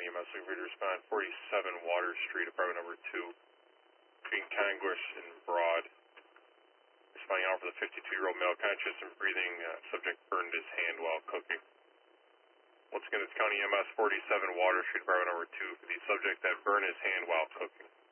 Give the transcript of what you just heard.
County EMS, looking for you to respond. 47 Water Street, apartment number 2, between Congress and Broad. Responding out for the 52-year-old male, conscious and breathing. Subject burned his hand while cooking. Once again, it's County EMS, 47 Water Street, apartment number 2, for the subject that burned his hand while cooking.